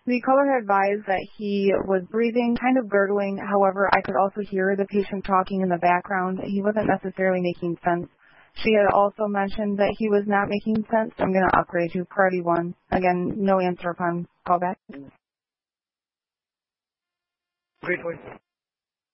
The caller had advised that he was breathing, kind of gurgling. However, I could also hear the patient talking in the background. He wasn't necessarily making sense. She had also mentioned that he was not making sense. I'm going to upgrade to priority 1. Again, no answer upon callback. Great point.